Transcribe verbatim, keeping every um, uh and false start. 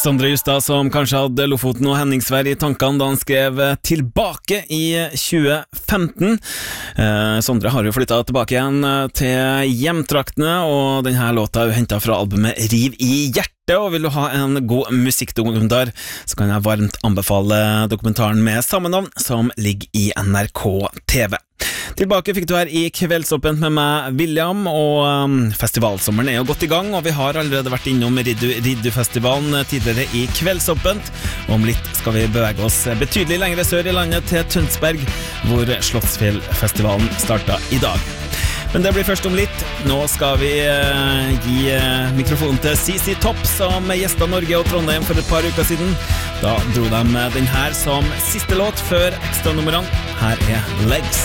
Sondre Justad, som kanskje hadde Lofoten og Henningsvær i tankene da han skrev tilbake i tjue femten. Eh, Sondre har jo flyttet tilbake igjen til hjemtraktene, og denne låta er jo hentet fra albumet Riv i hjertet. Og vil du ha en god musikkdokumentar, så kan jeg varmt anbefale dokumentaren med samme navn, som ligger i N R K T V. Tilbake fikk du her i Kveldsåpent med meg, William, og um, festivalsommeren er jo godt i gang, og vi har allerede vært innom Riddu-festivalen tidligere i Kveldsåpent. Om litt skal vi bevege oss betydelig lengre sør i landet til Tønsberg, hvor Slottsfjellfestivalen startet i dag. Men det blir først om litt. Nå skal vi uh, gi uh, mikrofonen til C C Topp, som gjestet Norge og Trondheim for et par uker siden. Da dro de den her som siste låt før ekstranummerene. Her er Legs.